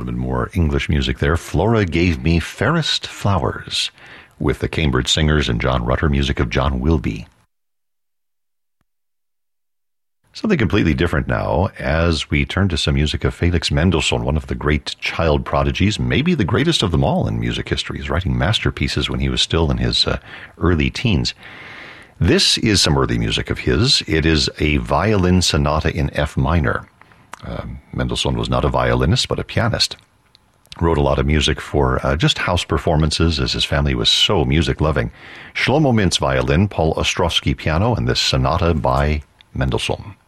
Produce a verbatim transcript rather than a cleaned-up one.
little bit more English music there. Flora Gave Me Fairest Flowers with the Cambridge Singers and John Rutter, music of John Wilby. Something completely different now as we turn to some music of Felix Mendelssohn, one of the great child prodigies, maybe the greatest of them all in music history. He's writing masterpieces when he was still in his uh, early teens. This is some early music of his. It is a violin sonata in F minor. Uh, Mendelssohn was not a violinist, but a pianist. Wrote a lot of music for uh, just house performances, as his family was so music-loving. Shlomo Mintz violin, Paul Ostrowski piano, and this sonata by Mendelssohn.